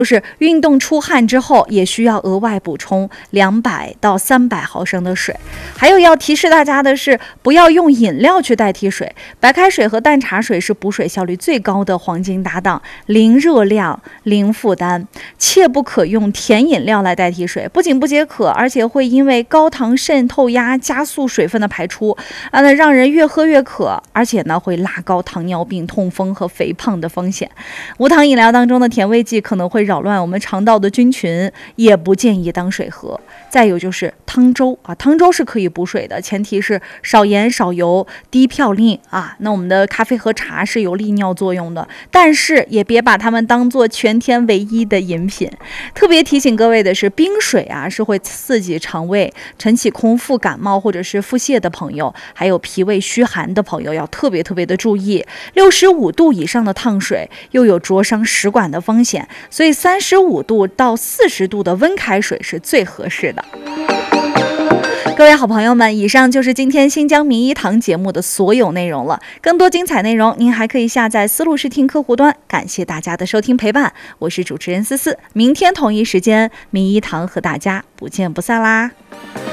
就是运动出汗之后也需要额外补充200到300毫升的水。还有要提示大家的是，不要用饮料去代替水。白开水和淡茶水是补水效率最高的黄金搭档，零热量、零负担。切不可用甜饮料来代替水，不仅不解渴，而且会因为高糖渗透压加速水分的排出那让人越喝越渴，而且呢会拉高糖尿病、痛风和肥胖的风险。无糖饮料当中的甜味剂可能会扰乱我们肠道的菌群，也不建议当水喝。再有就是汤粥汤粥是可以补水的，前提是少盐少油低嘌呤那我们的咖啡和茶是有利尿作用的，但是也别把它们当做全天唯一的饮品。特别提醒各位的是，冰水是会刺激肠胃，晨起空腹感冒或者是腹泻的朋友，还有脾胃虚寒的朋友要特别的注意。65度以上的烫水又有灼伤食管的风险，所以35度到40度的温开水是最合适的。各位好朋友们，以上就是今天新疆名医堂节目的所有内容了。更多精彩内容您还可以下载思路视听客户端。感谢大家的收听陪伴，我是主持人思思，明天同一时间名医堂和大家不见不散啦。